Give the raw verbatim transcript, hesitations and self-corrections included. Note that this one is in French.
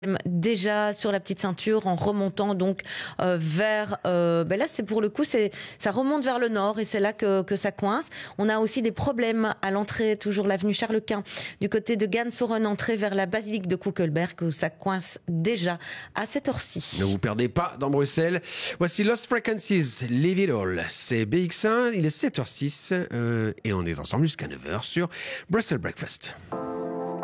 déjà sur la petite ceinture en remontant donc euh, vers euh, ben là c'est pour le coup c'est ça remonte vers le nord et c'est là que, que ça coince. On a aussi des problèmes à l'entrée, toujours l'avenue Charles Quint du côté de Gansoren, entrée vers la basilique de Kuckelberg où ça coince déjà à cette heure-ci. Ne vous perdez pas dans Bruxelles. Voici Lost Frequencies, Leave It All. C'est B X un, il est sept heures six euh, et on est ensemble jusqu'à neuf heures sur Brussels Breakfast.